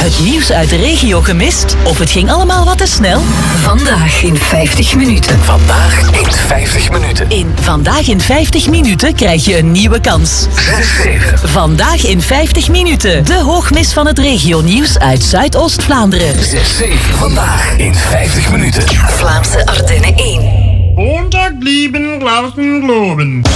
Het nieuws uit de regio gemist? Of het ging allemaal wat te snel? Vandaag in 50 minuten. Vandaag in 50 minuten. In Vandaag in 50 minuten krijg je een nieuwe kans. 6-7. Vandaag in 50 minuten. De hoogmis van het regionieuws uit Zuidoost-Vlaanderen. 6-7. Vandaag in 50 minuten. Vlaamse Ardennen 1. Montag blieben Glauben globen.